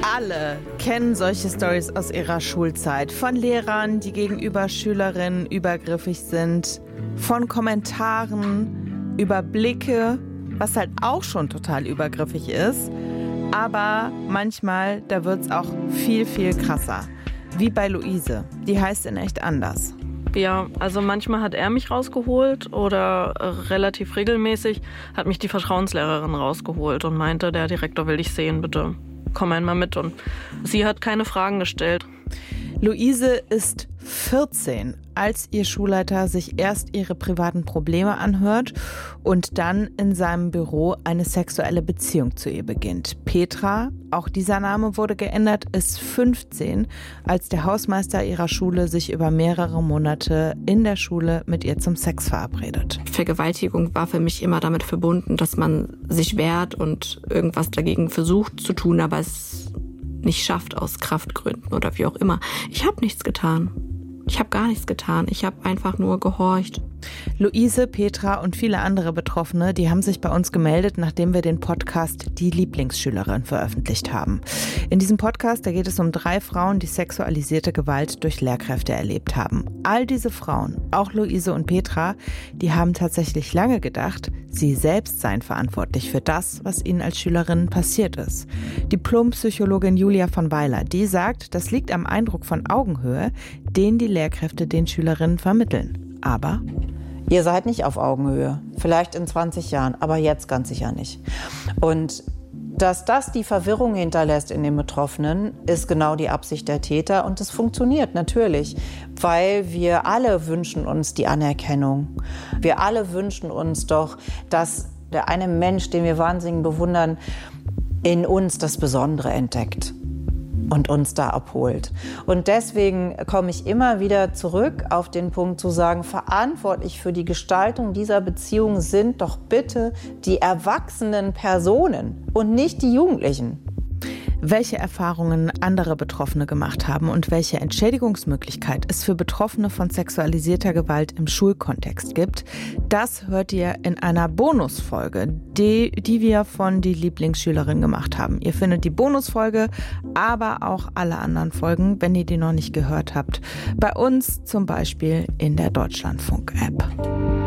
alle kennen solche Stories aus ihrer Schulzeit. Von Lehrern, die gegenüber Schülerinnen übergriffig sind, von Kommentaren, über Blicke, was halt auch schon total übergriffig ist. Aber manchmal, da wird's auch viel, viel krasser. Wie bei Luise. Die heißt in echt anders. Ja, also manchmal hat er mich rausgeholt oder relativ regelmäßig hat mich die Vertrauenslehrerin rausgeholt und meinte, der Direktor will dich sehen, bitte komm einmal mit. Und sie hat keine Fragen gestellt. Luise ist 14, als ihr Schulleiter sich erst ihre privaten Probleme anhört und dann in seinem Büro eine sexuelle Beziehung zu ihr beginnt. Petra, auch dieser Name wurde geändert, ist 15, als der Hausmeister ihrer Schule sich über mehrere Monate in der Schule mit ihr zum Sex verabredet. Vergewaltigung war für mich immer damit verbunden, dass man sich wehrt und irgendwas dagegen versucht zu tun, aber es nicht schafft aus Kraftgründen oder wie auch immer. Ich habe nichts getan. Ich habe gar nichts getan. Ich habe einfach nur gehorcht. Luise, Petra und viele andere Betroffene, die haben sich bei uns gemeldet, nachdem wir den Podcast Die Lieblingsschülerin veröffentlicht haben. In diesem Podcast, da geht es um 3 Frauen, die sexualisierte Gewalt durch Lehrkräfte erlebt haben. All diese Frauen, auch Luise und Petra, die haben tatsächlich lange gedacht, sie selbst seien verantwortlich für das, was ihnen als Schülerinnen passiert ist. Diplompsychologin Julia von Weiler, die sagt, das liegt am Eindruck von Augenhöhe, den die Lehrkräfte den Schülerinnen vermitteln. Aber ihr seid nicht auf Augenhöhe. Vielleicht in 20 Jahren, aber jetzt ganz sicher nicht. Und dass das die Verwirrung hinterlässt in den Betroffenen, ist genau die Absicht der Täter. Und es funktioniert natürlich, weil wir alle wünschen uns die Anerkennung. Wir alle wünschen uns doch, dass der eine Mensch, den wir wahnsinnig bewundern, in uns das Besondere entdeckt und uns da abholt. Und deswegen komme ich immer wieder zurück auf den Punkt zu sagen, verantwortlich für die Gestaltung dieser Beziehung sind doch bitte die erwachsenen Personen und nicht die Jugendlichen. Welche Erfahrungen andere Betroffene gemacht haben und welche Entschädigungsmöglichkeit es für Betroffene von sexualisierter Gewalt im Schulkontext gibt, das hört ihr in einer Bonusfolge, die wir von Die Lieblingsschülerin gemacht haben. Ihr findet die Bonusfolge, aber auch alle anderen Folgen, wenn ihr die noch nicht gehört habt, bei uns zum Beispiel in der Deutschlandfunk-App.